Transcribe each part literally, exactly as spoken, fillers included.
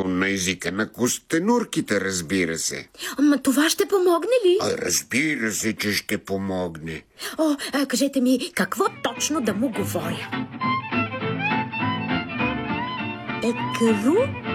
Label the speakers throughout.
Speaker 1: На езика на костенурките, разбира се.
Speaker 2: Ама това ще помогне ли?
Speaker 1: А, разбира се, че ще помогне.
Speaker 2: О, а, кажете ми, какво точно да му говоря? Екру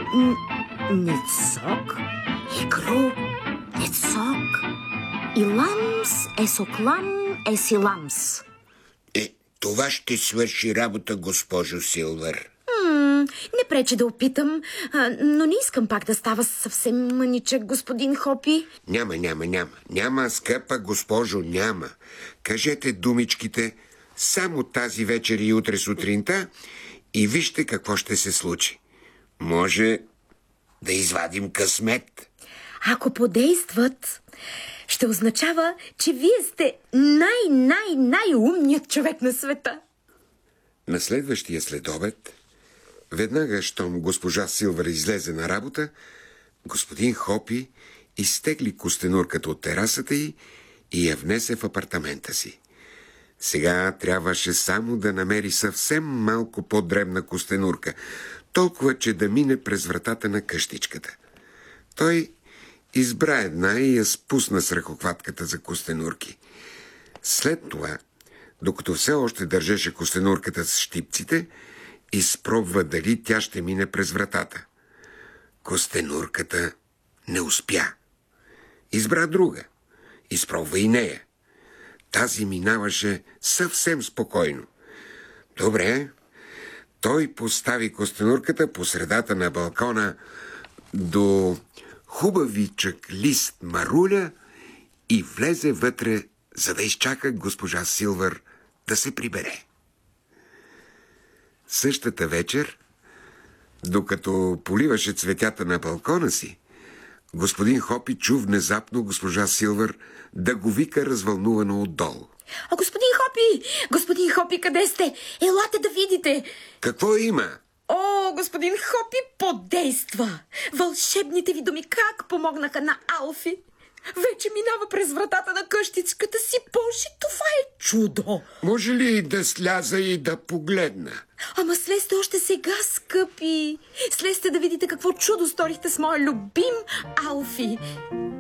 Speaker 2: ницок, екру ницок, иламс есоклам есиламс.
Speaker 1: Е, това ще свърши работа, госпожо Силвър.
Speaker 2: М- не пречи да опитам, а, но не искам пак да става съвсем мъничък, господин Хопи.
Speaker 1: Няма, няма, няма. Няма, скъпа госпожо, няма. Кажете думичките само тази вечер и утре сутринта и вижте какво ще се случи. Може да извадим късмет.
Speaker 2: Ако подействат, ще означава, че вие сте най-най-най-умният човек на света.
Speaker 1: На следващия следобед, веднага щом госпожа Силвър излезе на работа, господин Хопи изтегли костенурката от терасата й и я внесе в апартамента си. Сега трябваше само да намери съвсем малко по-дребна костенурка, толкова, че да мине през вратата на къщичката. Той избра една и я спусна с ръкохватката за костенурки. След това, докато все още държеше костенурката с щипците, изпробва дали тя ще мине през вратата. Костенурката не успя. Избра друга. Изпробва и нея. Тази минаваше съвсем спокойно. Добре, той постави костенурката по средата на балкона до хубавичък лист маруля и влезе вътре, за да изчака госпожа Силвър да се прибере. Същата вечер, докато поливаше цветята на балкона си, господин Хопи чу внезапно госпожа Силвър да го вика развълнувано отдолу.
Speaker 2: А, господин Хопи! Господин Хопи, къде сте? Елате да видите!
Speaker 1: Какво има?
Speaker 2: О, господин Хопи подейства! Вълшебните ви думи как помогнаха на Алфи! Вече минава през вратата на къщичката си. Боже, това е чудо!
Speaker 1: Може ли да сляза и да погледна?
Speaker 2: Ама слезте още сега, скъпи! Слезте да видите какво чудо сторихте с моя любим Алфи!